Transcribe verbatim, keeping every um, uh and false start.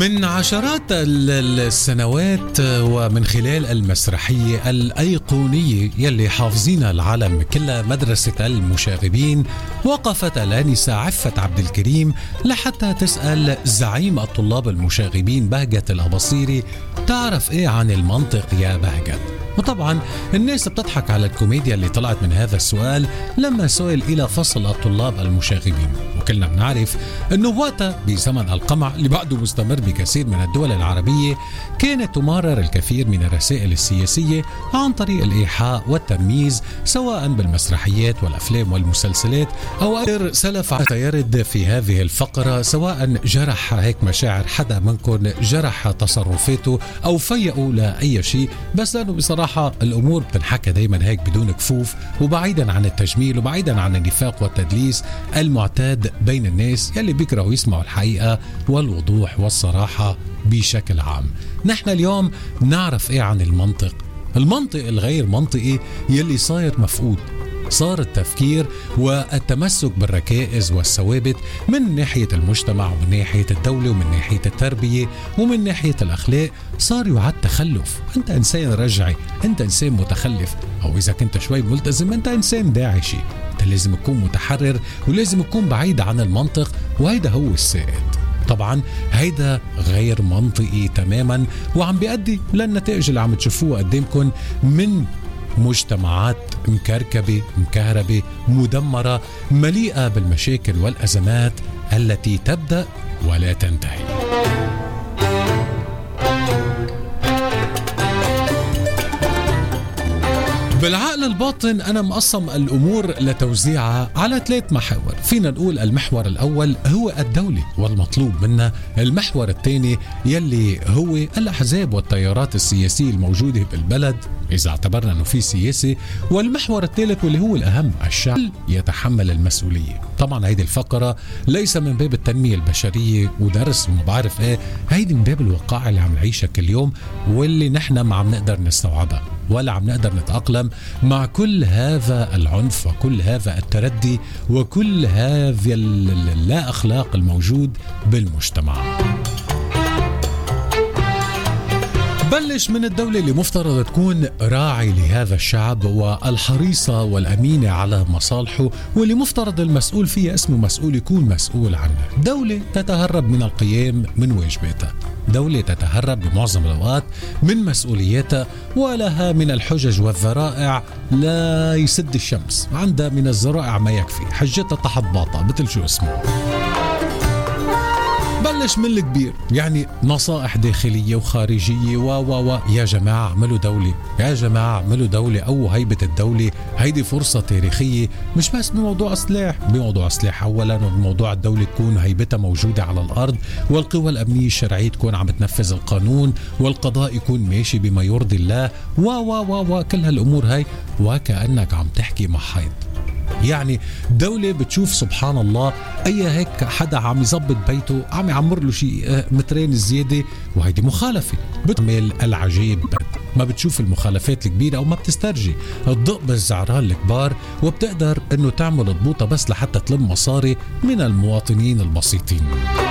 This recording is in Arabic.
من عشرات السنوات ومن خلال المسرحية الأيقونية يلي حافظينها العالم كلها، مدرسة المشاغبين، وقفت الآنسة عفت عبد الكريم لحتى تسأل زعيم الطلاب المشاغبين بهجت الأباصيري: تعرف إيه عن المنطق يا بهجت؟ وطبعا الناس بتضحك على الكوميديا اللي طلعت من هذا السؤال لما سئل إلى فصل الطلاب المشاغبين. وكلنا بنعرف أنه وقتها بزمن القمع اللي بعده مستمر بكثير من الدول العربية كانت تمرر الكثير من الرسائل السياسية عن طريق الإيحاء والتمييز، سواء بالمسرحيات والأفلام والمسلسلات أو غير سلف يرد في هذه الفقرة، سواء جرح هيك مشاعر حدا منكم، جرح تصرفاته أو فيقوا لأي شيء، بس لأنه بصراحة الأمور بتنحكى دايما هيك بدون كفوف وبعيدا عن التجميل وبعيدا عن النفاق والتدليس المعتاد بين الناس يلي بيكرهوا يسمعوا الحقيقة والوضوح والصراحة بشكل عام. نحن اليوم نعرف ايه عن المنطق، المنطق الغير منطقي يلي صاير مفقود. صار التفكير والتمسك بالركائز والثوابت من ناحية المجتمع ومن ناحية الدولة ومن ناحية التربية ومن ناحية الأخلاق صار يعد تخلف. أنت إنسان رجعي، أنت إنسان متخلف، أو إذا كنت شوي ملتزم أنت إنسان داعشي. أنت لازم تكون متحرر ولازم تكون بعيد عن المنطق، وهيدا هو السائد. طبعا هيدا غير منطقي تماما وعم بيؤدي للنتائج اللي عم تشوفوها قدامكم من مجتمعات مكركبة مكهربة مدمرة مليئة بالمشاكل والأزمات التي تبدأ ولا تنتهي. بالعقل الباطن أنا مقسم الأمور لتوزيعها على ثلاث محاور. فينا نقول المحور الأول هو الدولة والمطلوب منها، المحور الثاني يلي هو الأحزاب والتيارات السياسية الموجودة بالبلد إذا اعتبرنا أنه في سياسي، والمحور الثالث واللي هو الأهم الشعب يتحمل المسؤولية. طبعا هيدي الفقرة ليس من باب التنمية البشرية ودرس وما بعرف ايه، هيدي من باب الوقائع اللي عم نعيشها كل يوم واللي نحن ما عم نقدر نستوعبها ولا عم نقدر نتأقلم مع كل هذا العنف وكل هذا التردي وكل هذا اللا أخلاق الموجود بالمجتمع. بلش من الدولة اللي مفترض تكون راعي لهذا الشعب والحريصة والأمينة على مصالحه، واللي مفترض المسؤول فيها اسمه مسؤول يكون مسؤول عنه. دولة تتهرب من القيام من واجباتها، دولة تتهرب بمعظم الأوقات من مسؤولياتها ولها من الحجج والذرائع لا يسد الشمس، عندها من الذرائع ما يكفي، حجتها تحت باطة مثل شو اسمه. بلش من الكبير، يعني نصائح داخلية وخارجية و و و يا جماعة اعملوا دولة، يا جماعة اعملوا دولة أو هيبة الدولة. هيدي فرصة تاريخية، مش بس بموضوع سلاح، بموضوع سلاح أولا، وبموضوع الدولة تكون هيبتها موجودة على الأرض، والقوى الأمنية الشرعية تكون عم تنفذ القانون، والقضاء يكون ماشي بما يرضي الله و و و و كل هالأمور هاي وكأنك عم تحكي مع حيط. يعني دولة بتشوف سبحان الله أي هيك حدا عم يزبط بيته عم يعمر له شيء مترين زيادة، وهيدي مخالفة بتعمل العجيب، ما بتشوف المخالفات الكبيرة أو ما بتسترجي الضوء بالزعران الكبار، وبتقدر أنه تعمل ضبوطة بس لحتى تلم مصاري من المواطنين البسيطين.